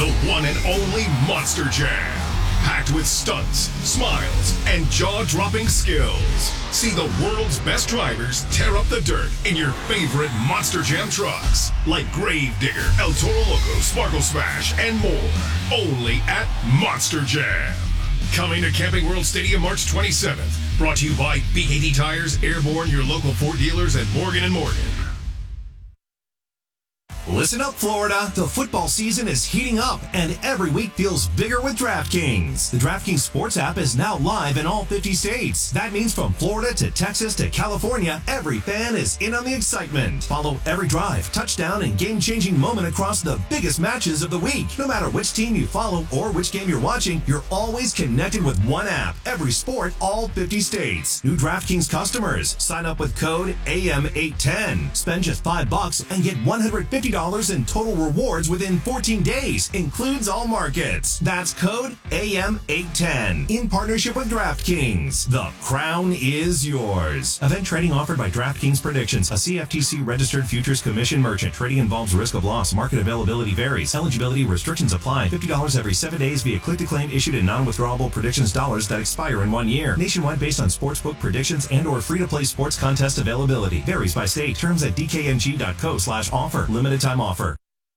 The one and only Monster Jam. Packed with stunts, smiles, and jaw-dropping skills. See the world's best drivers tear up the dirt in your favorite Monster Jam trucks. Like Gravedigger, El Toro Loco, Sparkle Smash, and more. Only at Monster Jam. Coming to Camping World Stadium March 27th. Brought to you by BKT Tires, Airborne, your local Ford dealers, and Morgan & Morgan. Listen up, Florida. The football season is heating up, and every week feels bigger with DraftKings. The DraftKings Sports app is now live in all 50 states. That means from Florida to Texas to California, every fan is in on the excitement. Follow every drive, touchdown, and game-changing moment across the biggest matches of the week. No matter which team you follow or which game you're watching, you're always connected with one app. Every sport, all 50 states. New DraftKings customers, sign up with code AM810. Spend just $5 and get $150 in total rewards within 14 days. Includes all markets. That's code AM810. In partnership with DraftKings. The crown is yours. Event trading offered by DraftKings Predictions, a CFTC registered futures commission merchant. Trading involves risk of loss. Market availability varies. Eligibility restrictions apply. $50 every 7 days via click-to-claim issued in non-withdrawable predictions dollars that expire in 1 year. Nationwide based on sportsbook predictions and or free-to-play sports contest availability. Varies by state. Terms at dkng.co/offer. Limited time offer.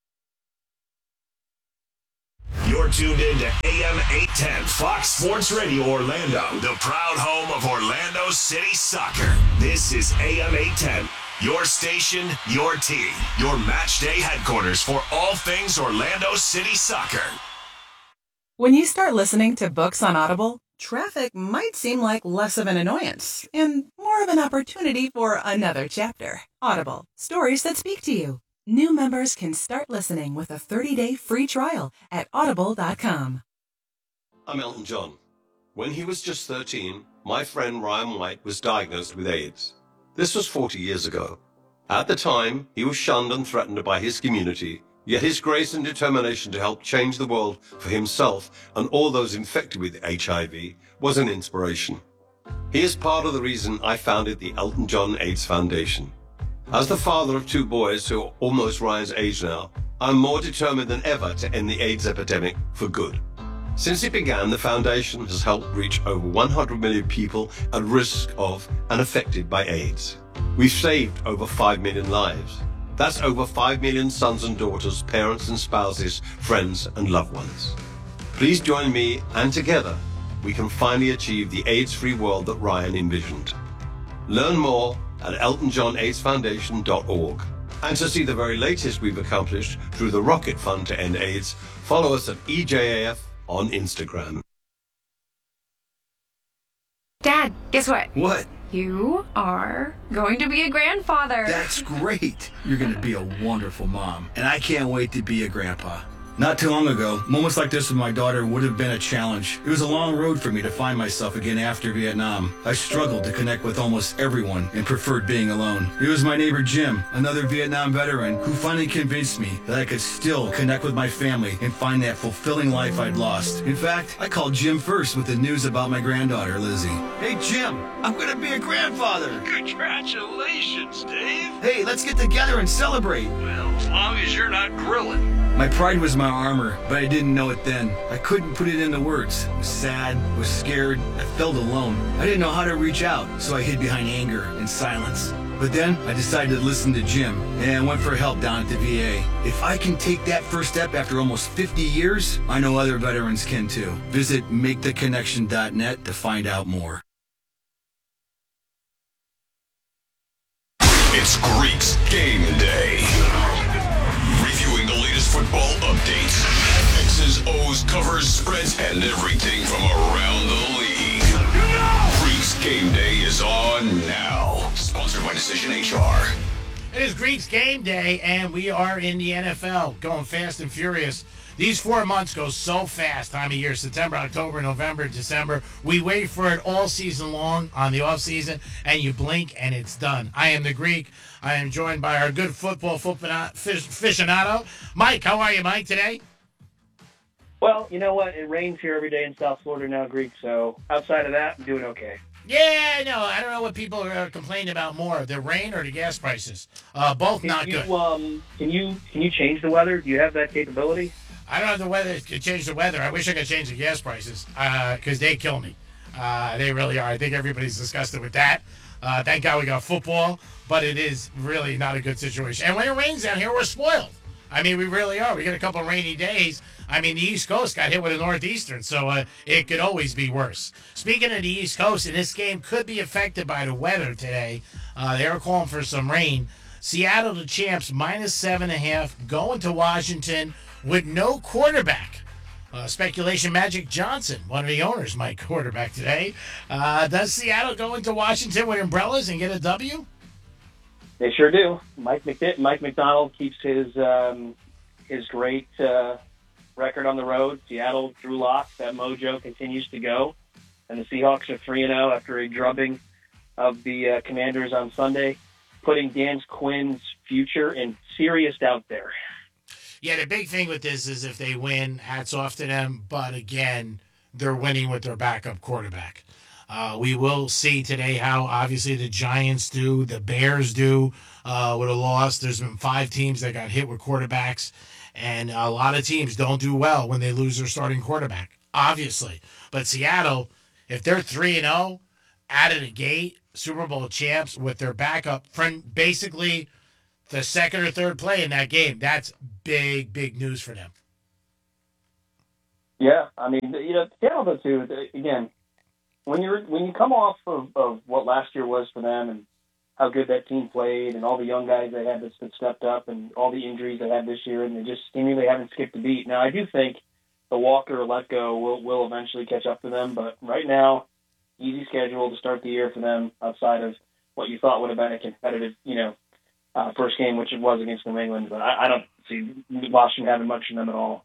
You're tuned in to AM 810 Fox Sports Radio Orlando, the proud home of Orlando City Soccer. This is AM 810, your station, your team, your match day headquarters for all things Orlando City Soccer. When you start listening to books on Audible, traffic might seem like less of an annoyance and more of an opportunity for another chapter. Audible, stories that speak to you. New members can start listening with a 30-day free trial at audible.com. I'm Elton John. When he was just 13, my friend Ryan White was diagnosed with AIDS. This was 40 years ago. At the time, he was shunned and threatened by his community, yet his grace and determination to help change the world for himself and all those infected with HIV was an inspiration. He is part of the reason I founded the Elton John AIDS Foundation. As the father of 2 boys who are almost Ryan's age now, I'm more determined than ever to end the AIDS epidemic for good. Since it began, the foundation has helped reach over 100 million people at risk of and affected by AIDS. We've saved over 5 million lives. That's over 5 million sons and daughters, parents and spouses, friends and loved ones. Please join me, and together we can finally achieve the AIDS-free world that Ryan envisioned. Learn more at eltonjohnaidsfoundation.org. And to see the very latest we've accomplished through the Rocket Fund to End AIDS, follow us at EJAF on Instagram. Dad, guess what? What? You are going to be a grandfather. That's great. You're going to be a wonderful mom. And I can't wait to be a grandpa. Not too long ago, moments like this with my daughter would have been a challenge. It was a long road for me to find myself again after Vietnam. I struggled to connect with almost everyone and preferred being alone. It was my neighbor Jim, another Vietnam veteran, who finally convinced me that I could still connect with my family and find that fulfilling life I'd lost. In fact, I called Jim first with the news about my granddaughter, Lizzie. Hey Jim, I'm gonna be a grandfather. Congratulations, Dave. Hey, let's get together and celebrate. Well, as long as you're not grilling. My pride was my armor, but I didn't know it then. I couldn't put it into words. I was sad, was scared, I felt alone. I didn't know how to reach out, so I hid behind anger and silence. But then I decided to listen to Jim and went for help down at the VA. If I can take that first step after almost 50 years, I know other veterans can too. Visit maketheconnection.net to find out more. It's Greeks Game Day. Reviewing the latest football updates, X's, O's, covers, spreads, and everything from around the league. Greeks Game Day is on now. Sponsored by Decision HR. It is Greeks Game Day, and we are in the NFL, going fast and furious. These 4 months go so fast, time of year, September, October, November, December. We wait for it all season long on the off season, and you blink, and it's done. I am the Greek. I am joined by our good football aficionado. Mike, how are you, Mike, today? Well, you know what? It rains here every day in South Florida now, Greek, so outside of that, I'm doing okay. Yeah, I know. I don't know what people are complaining about more, the rain or the gas prices. Both not good. Can you change the weather? Do you have that capability? I don't know if the weather could change the weather. I wish I could change the gas prices because they kill me. They really are. I think everybody's disgusted with that. Thank God we got football, but it is really not a good situation. And when it rains down here, we're spoiled. I mean, we really are. We get a couple rainy days. I mean, the East Coast got hit with a northeastern, so it could always be worse. Speaking of the East Coast, and this game could be affected by the weather today. They are calling for some rain. Seattle, the champs, -7.5, going to Washington with no quarterback. Speculation, Magic Johnson, one of the owners, might quarterback today. Does Seattle go into Washington with umbrellas and get a W? They sure do. Mike McDonald keeps his great record on the road. Seattle, Drew Lock, that mojo continues to go. And the Seahawks are 3-0 after a drubbing of the Commanders on Sunday, putting Dan Quinn's future in serious doubt there. Yeah, the big thing with this is if they win, hats off to them. But again, they're winning with their backup quarterback. We will see today how obviously the Giants do, the Bears do with a loss. There's been 5 teams that got hit with quarterbacks, and a lot of teams don't do well when they lose their starting quarterback, obviously. But Seattle, if they're 3-0 out of the gate, Super Bowl champs with their backup, from basically the second or third play in that game, that's big, big news for them. Yeah, I mean, Seattle though too. Again, when you come off of what last year was for them and how good that team played and all the young guys they had that stepped up and all the injuries they had this year, and they just seemingly haven't skipped a beat. Now, I do think the Walker let go will eventually catch up to them, but right now, easy schedule to start the year for them outside of what you thought would have been a competitive, first game, which it was against New England. But I don't see Washington having much in them at all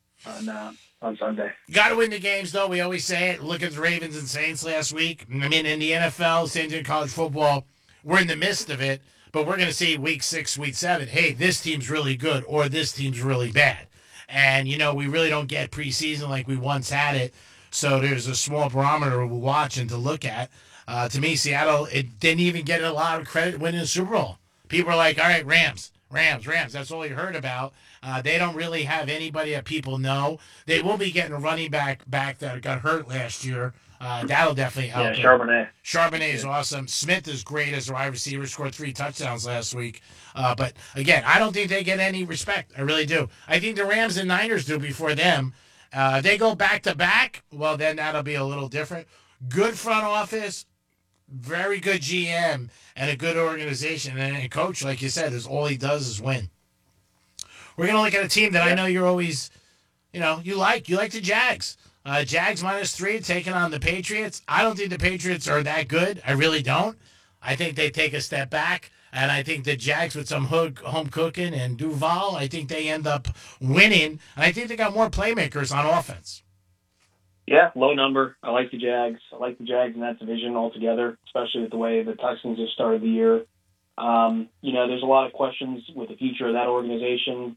on Sunday. Got to win the games, though. We always say it. Look at the Ravens and Saints last week. I mean, in the NFL, same thing in college football, we're in the midst of it, but we're going to see week 6, week 7, hey, this team's really good or this team's really bad. And, we really don't get preseason like we once had it, so there's a small barometer we'll watch and to look at. To me, Seattle, it didn't even get a lot of credit winning the Super Bowl. People are like, all right, Rams. That's all you heard about. They don't really have anybody that people know. They will be getting a running back that got hurt last year. That'll definitely help. Yeah, Charbonnet is awesome. Smith is great as a wide receiver. Scored 3 touchdowns last week. But, again, I don't think they get any respect. I really do. I think the Rams and Niners do before them. They go back-to-back. Well, then that'll be a little different. Good front office. Very good GM and a good organization. And a coach, like you said, is all he does is win. We're going to look at a team that I know you're always, you like. You like the Jags. Jags -3 taking on the Patriots. I don't think the Patriots are that good. I really don't. I think they take a step back. And I think the Jags with some home cooking and Duval, I think they end up winning. And I think they got more playmakers on offense. Yeah, low number. I like the Jags. I like the Jags in that division altogether, especially with the way the Texans have started the year. There's a lot of questions with the future of that organization.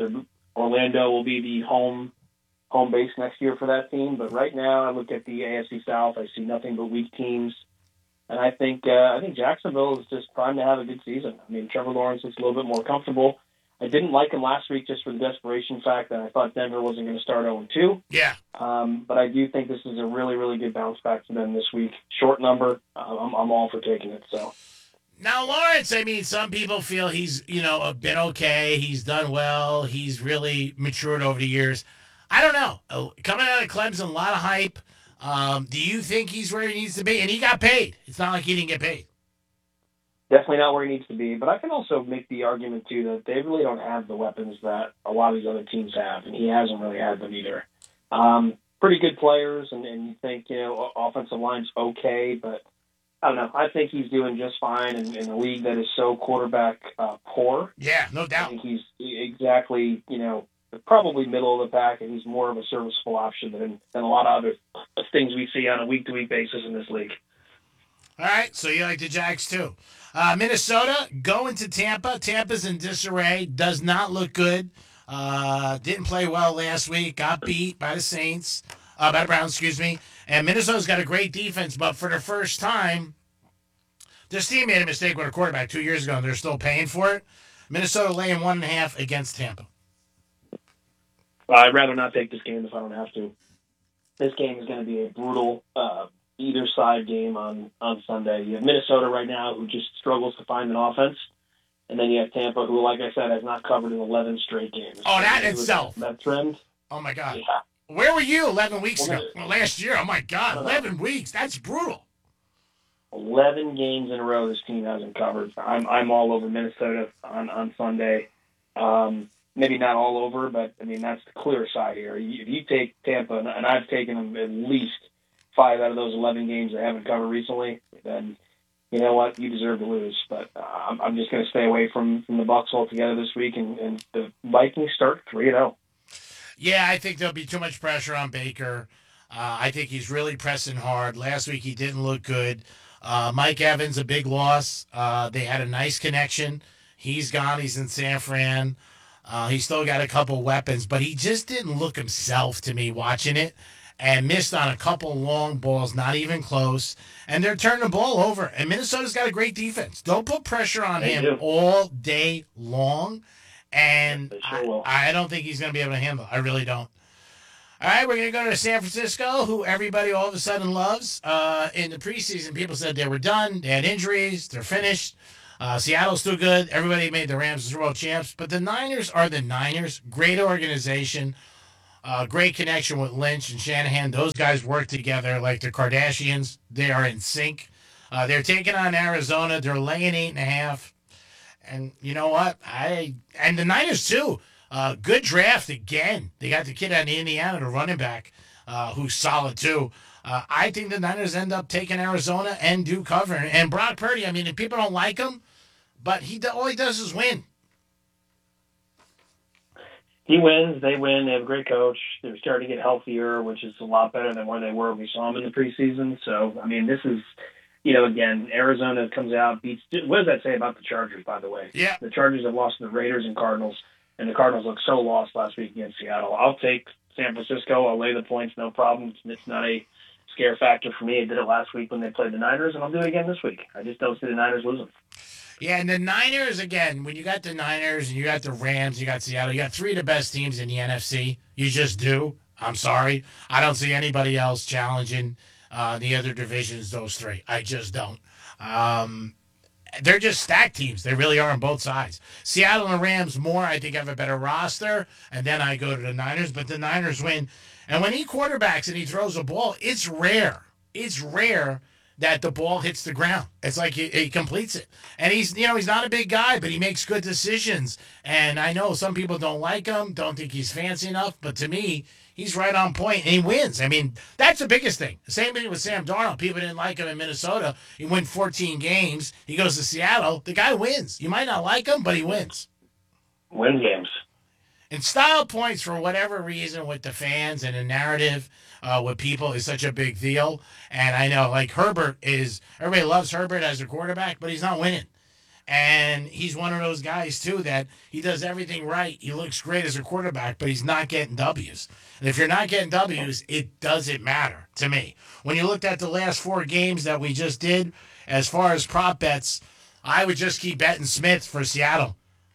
Orlando will be the home base next year for that team. But right now, I look at the AFC South. I see nothing but weak teams. And I think Jacksonville is just primed to have a good season. I mean, Trevor Lawrence looks a little bit more comfortable. I didn't like him last week just for the desperation fact that I thought Denver wasn't going to start 0-2. Yeah. But I do think this is a really, really good bounce back for them this week. Short number. I'm all for taking it. So. Now, Lawrence, I mean, some people feel he's, been okay. He's done well. He's really matured over the years. I don't know. Coming out of Clemson, a lot of hype. Do you think he's where he needs to be? And he got paid. It's not like he didn't get paid. Definitely not where he needs to be. But I can also make the argument, too, that they really don't have the weapons that a lot of these other teams have, and he hasn't really had them either. Pretty good players, and you think, offensive line's okay, but I don't know. I think he's doing just fine in a league that is so quarterback poor. Yeah, no doubt. I think he's exactly, probably middle of the pack, and he's more of a serviceable option than a lot of other things we see on a week-to-week basis in this league. All right, so you like the Jags too. Minnesota going to Tampa. Tampa's in disarray. Does not look good. Didn't play well last week. Got beat by the Saints. By the Browns, excuse me. And Minnesota's got a great defense, but for the first time, this team made a mistake with a quarterback 2 years ago, and they're still paying for it. Minnesota laying 1.5 against Tampa. I'd rather not take this game if I don't have to. This game is going to be a brutal either side game on Sunday. You have Minnesota right now who just struggles to find an offense. And then you have Tampa who, like I said, has not covered in 11 straight games. Oh, that itself. That trend. Oh, my God. Yeah. Where were you 11 weeks ago? Last year? Oh, my God. 11 weeks. That's brutal. 11 games in a row this team hasn't covered. I'm all over Minnesota on Sunday. Maybe not all over, but, I mean, that's the clear side here. If you take Tampa, and I've taken them at least 5 out of those 11 games they haven't covered recently, then you know what? You deserve to lose. But I'm just going to stay away from the Bucs altogether this week, and the Vikings start 3-0. Yeah, I think there'll be too much pressure on Baker. I think he's really pressing hard. Last week he didn't look good. Mike Evans, a big loss. They had a nice connection. He's gone. He's in San Fran. He's still got a couple weapons, but he just didn't look himself to me watching it, and missed on a couple long balls, not even close. And they're turning the ball over. And Minnesota's got a great defense. Don't put pressure on him all day long. And I don't think he's going to be able to handle it. I really don't. All right, we're going to go to San Francisco, who everybody all of a sudden loves. In the preseason, people said they were done. They had injuries. They're finished. Seattle's still good. Everybody made the Rams Super Bowl champs. But the Niners are the Niners. Great organization. Great connection with Lynch and Shanahan. Those guys work together like the Kardashians. They are in sync. They're taking on Arizona. They're laying 8.5. And you know what? And the Niners, too. Good draft again. They got the kid out of Indiana, the running back, who's solid, too. I think the Niners end up taking Arizona and do cover. And Brock Purdy, I mean, if people don't like him, but all he does is win. He wins, they win, they have a great coach. They're starting to get healthier, which is a lot better than where they were when we saw them in the preseason. So, I mean, this is, again, Arizona comes out, beats. What does that say about the Chargers, by the way? Yeah. The Chargers have lost to the Raiders and Cardinals, and the Cardinals look so lost last week against Seattle. I'll take San Francisco. I'll lay the points, no problem. It's not a scare factor for me. I did it last week when they played the Niners, and I'll do it again this week. I just don't see the Niners losing. Yeah, and the Niners, again, when you got the Niners and you got the Rams, you got Seattle, you got 3 of the best teams in the NFC. You just do. I'm sorry. I don't see anybody else challenging the other divisions, those 3. I just don't. They're just stacked teams. They really are on both sides. Seattle and Rams more, I think, have a better roster, and then I go to the Niners, but the Niners win. And when he quarterbacks and he throws a ball, it's rare. It's rare that the ball hits the ground. It's like he completes it. And he's not a big guy, but he makes good decisions. And I know some people don't like him, don't think he's fancy enough, but to me, he's right on point, and he wins. I mean, that's the biggest thing. Same thing with Sam Darnold. People didn't like him in Minnesota. He won 14 games. He goes to Seattle. The guy wins. You might not like him, but he wins. Win games. And style points, for whatever reason, with the fans and the narrative with people is such a big deal. And I know, like, everybody loves Herbert as a quarterback, but he's not winning. And he's one of those guys, too, that he does everything right. He looks great as a quarterback, but he's not getting W's. And if you're not getting W's, it doesn't matter to me. When you looked at the last 4 games that we just did, as far as prop bets, I would just keep betting Smith for Seattle.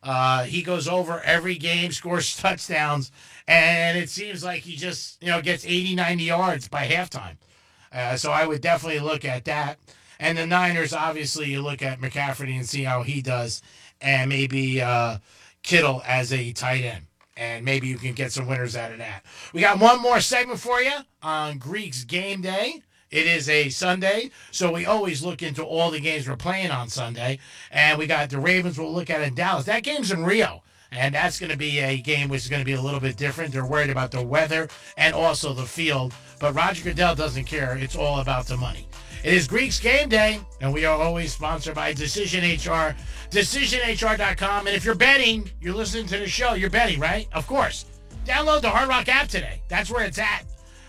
He goes over every game, scores touchdowns, and it seems like he just, gets 80, 90 yards by halftime. So I would definitely look at that. And the Niners, obviously, you look at McCaffrey and see how he does, and maybe Kittle as a tight end. And maybe you can get some winners out of that. We got one more segment for you on Greeks Game Day. It is a Sunday, so we always look into all the games we're playing on Sunday. And we got the Ravens we'll look at in Dallas. That game's in Rio, and that's going to be a game which is going to be a little bit different. They're worried about the weather and also the field. But Roger Goodell doesn't care. It's all about the money. It is Greeks Game Day, and we are always sponsored by Decision HR, DecisionHR.com. And if you're betting, you're listening to the show, you're betting, right? Of course. Download the Hard Rock app today. That's where it's at.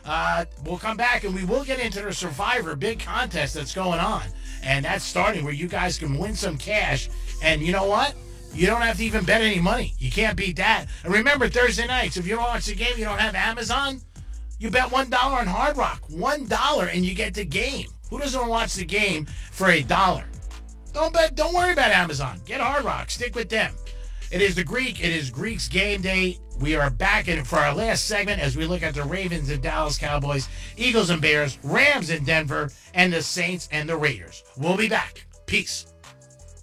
We'll come back, and we will get into the Survivor big contest that's going on. And that's starting where you guys can win some cash. And you know what? You don't have to even bet any money. You can't beat that. And remember, Thursday nights, if you don't watch the game, you don't have Amazon, you bet $1 on Hard Rock. $1, and you get the game. Who doesn't want to watch the game for $1? Don't worry about Amazon. Get Hard Rock. Stick with them. It is the Greek. It is Greek's Game Day. We are back in for our last segment as we look at the Ravens and Dallas Cowboys, Eagles and Bears, Rams and Denver, and the Saints and the Raiders. We'll be back. Peace.